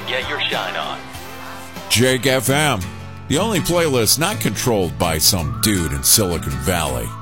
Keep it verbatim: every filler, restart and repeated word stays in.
get your shine on. Jake F M, the only playlist not controlled by some dude in Silicon Valley.